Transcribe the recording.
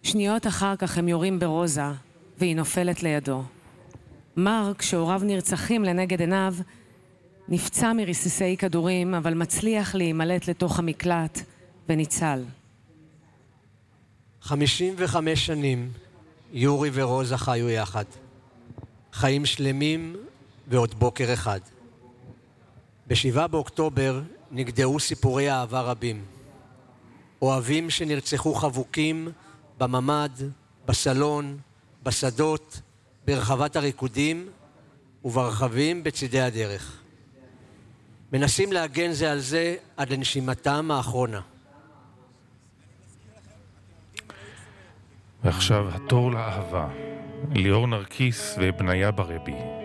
שניות אחר כך הם יורים ברוזה, והיא נופלת לידו. מרק, שהוריו נרצחים לנגד עיניו, נפצע מרסיסי כדורים, אבל מצליח להימלט לתוך המקלט וניצל. 55 שנים יורי ורוזה חיו יחד. חיים שלמים ועוד בוקר אחד. ב7 באוקטובר נגדעו סיפורי אהבה רבים. אוהבים שנרצחו חבוקים בממד, בסלון, בשדות, ברחבת הריקודים וברחבים בצדי הדרך. מנסים להגן זה על זה עד לנשימתם האחרונה. ועכשיו התור לאהבה, ליאור נרקיס ובניה ברבי.